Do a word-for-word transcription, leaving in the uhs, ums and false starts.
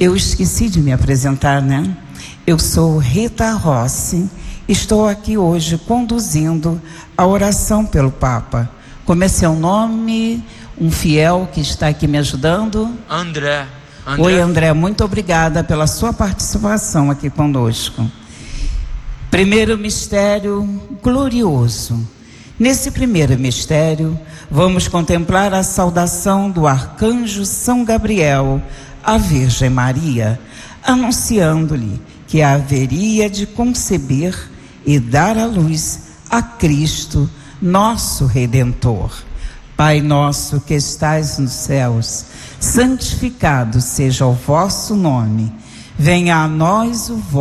Eu esqueci de me apresentar, né? Eu sou Rita Rossi, estou aqui hoje conduzindo a oração pelo Papa. Como é seu nome? Um fiel que está aqui me ajudando? André. André. Oi, André, muito obrigada pela sua participação aqui conosco. Primeiro mistério glorioso. Nesse primeiro mistério, vamos contemplar a saudação do arcanjo São Gabriel à Virgem Maria, anunciando-lhe que haveria de conceber e dar à luz a Cristo, nosso Redentor. Pai nosso que estais nos céus, santificado seja o vosso nome. Venha a nós o vosso